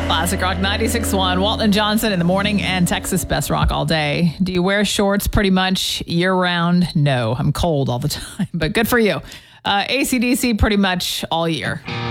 Classic Rock 96.1, Walton Johnson in the morning and Texas Best Rock all day. Do you wear shorts pretty much year round? No, I'm cold all the time, but good for you. AC/DC pretty much all year.